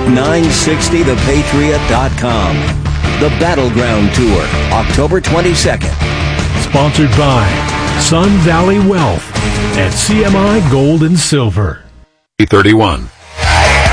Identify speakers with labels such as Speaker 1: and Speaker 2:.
Speaker 1: 960thepatriot.com. The Battleground Tour, October 22nd.
Speaker 2: Sponsored by Sun Valley Wealth and CMI Gold and Silver.
Speaker 3: 31.